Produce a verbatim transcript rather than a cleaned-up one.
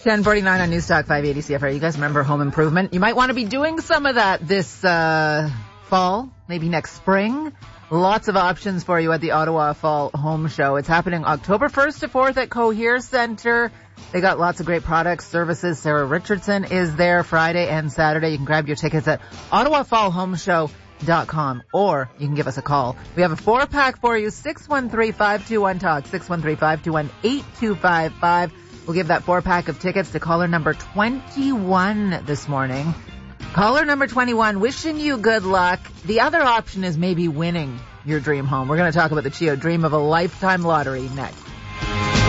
ten forty-nine on News Talk five eighty C F R. You guys remember Home Improvement? You might want to be doing some of that this uh fall, maybe next spring. Lots of options for you at the Ottawa Fall Home Show. It's happening October first to fourth at Cohere Centre. They got lots of great products, services. Sarah Richardson is there Friday and Saturday. You can grab your tickets at ottawa fall home show dot com, or you can give us a call. We have a four-pack for you, six one three, five two one, talk, six one three, five two one, eight two five five. We'll give that four-pack of tickets to caller number twenty-one this morning. Caller number twenty-one, wishing you good luck. The other option is maybe winning your dream home. We're going to talk about the Chio Dream of a Lifetime Lottery next.